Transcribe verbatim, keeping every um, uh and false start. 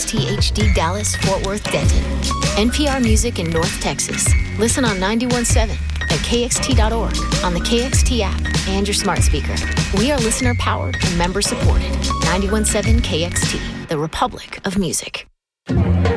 T H D Dallas, Fort Worth, Denton. N P R Music in North Texas. Listen on ninety-one point seven at K X T dot org, on the K X T app, and your smart speaker. We are listener-powered and member-supported. ninety-one point seven K X T, the Republic of Music.